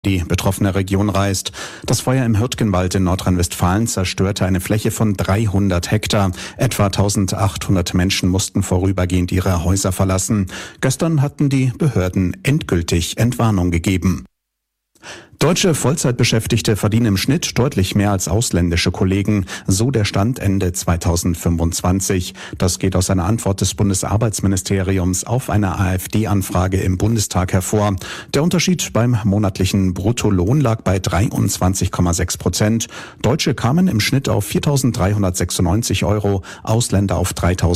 die betroffene Region reist. Das Feuer im Hürtgenwald in Nordrhein-Westfalen zerstörte eine Fläche von 300 Hektar. Etwa 1800 Menschen mussten vorübergehend ihre Häuser verlassen. Gestern hatten die Behörden endgültig Entwarnung gegeben. Deutsche Vollzeitbeschäftigte verdienen im Schnitt deutlich mehr als ausländische Kollegen, so der Stand Ende 2025. Das geht aus einer Antwort des Bundesarbeitsministeriums auf eine AfD-Anfrage im Bundestag hervor. Der Unterschied beim monatlichen Bruttolohn lag bei 23,6%. Deutsche kamen im Schnitt auf 4.396 Euro, Ausländer auf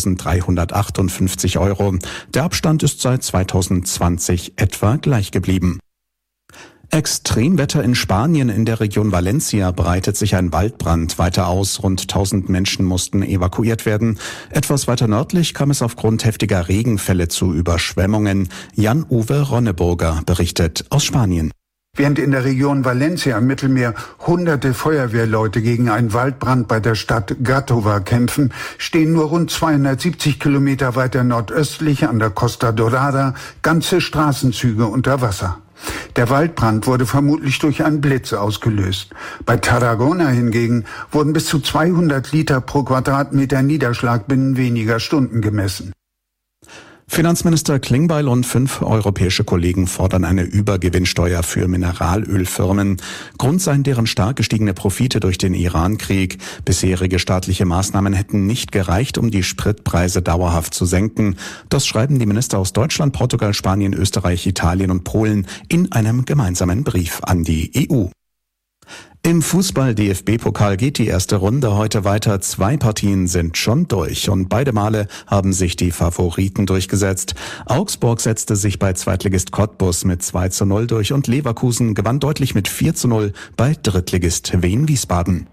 3.358 Euro. Der Abstand ist seit 2020 etwa gleich geblieben. Extremwetter in Spanien. In der Region Valencia breitet sich ein Waldbrand weiter aus. Rund 1000 Menschen mussten evakuiert werden. Etwas weiter nördlich kam es aufgrund heftiger Regenfälle zu Überschwemmungen. Jan-Uwe Ronneburger berichtet aus Spanien. Während in der Region Valencia am Mittelmeer hunderte Feuerwehrleute gegen einen Waldbrand bei der Stadt Gàtova kämpfen, stehen nur rund 270 Kilometer weiter nordöstlich an der Costa Dorada ganze Straßenzüge unter Wasser. Der Waldbrand wurde vermutlich durch einen Blitz ausgelöst. Bei Tarragona hingegen wurden bis zu 200 Liter pro Quadratmeter Niederschlag binnen weniger Stunden gemessen. Finanzminister Klingbeil und 5 europäische Kollegen fordern eine Übergewinnsteuer für Mineralölfirmen. Grund seien deren stark gestiegene Profite durch den Iran-Krieg. Bisherige staatliche Maßnahmen hätten nicht gereicht, um die Spritpreise dauerhaft zu senken. Das schreiben die Minister aus Deutschland, Portugal, Spanien, Österreich, Italien und Polen in einem gemeinsamen Brief an die EU. Im Fußball-DFB-Pokal geht die erste Runde heute weiter. 2 Partien sind schon durch und beide Male haben sich die Favoriten durchgesetzt. Augsburg setzte sich bei Zweitligist Cottbus mit 2:0 durch und Leverkusen gewann deutlich mit 4:0 bei Drittligist Wien-Wiesbaden.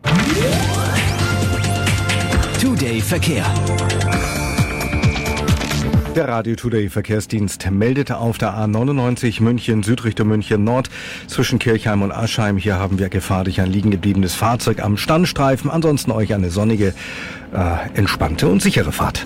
Today Verkehr. Der Radio Today Verkehrsdienst meldete auf der A99 München Süd Richtung München Nord zwischen Kirchheim und Aschheim. Hier haben wir Gefahr durch ein liegen gebliebenes Fahrzeug am Standstreifen. Ansonsten euch eine sonnige, entspannte und sichere Fahrt.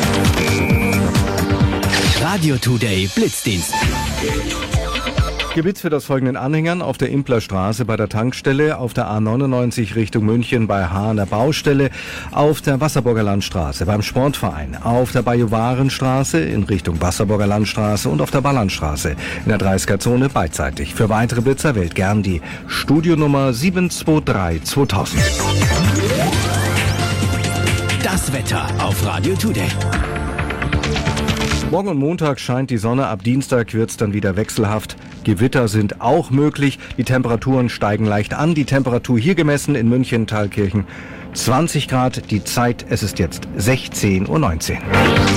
Radio Today Blitzdienst. Geblitzt wird aus folgenden Anhängern: auf der Implerstraße bei der Tankstelle, auf der A99 Richtung München bei Hahner Baustelle, auf der Wasserburger Landstraße beim Sportverein, auf der Bajuwarenstraße in Richtung Wasserburger Landstraße und auf der Ballandstraße in der 30er-Zone beidseitig. Für weitere Blitzer wählt gern die Studionummer 723 2000. Das Wetter auf Radio Today. Morgen und Montag scheint die Sonne, ab Dienstag wird's dann wieder wechselhaft. Gewitter sind auch möglich. Die Temperaturen steigen leicht an. Die Temperatur hier gemessen in München-Thalkirchen 20 Grad. Die Zeit, es ist jetzt 16:19 Uhr.